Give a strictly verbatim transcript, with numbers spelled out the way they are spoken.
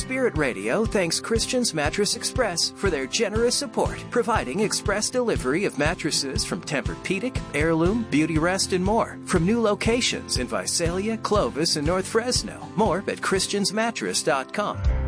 Spirit Radio thanks Christians Mattress Express for their generous support, providing express delivery of mattresses from Tempur-Pedic, Heirloom, Beauty Rest, and more. From new locations in Visalia, Clovis, and North Fresno. More at Christians Mattress dot com.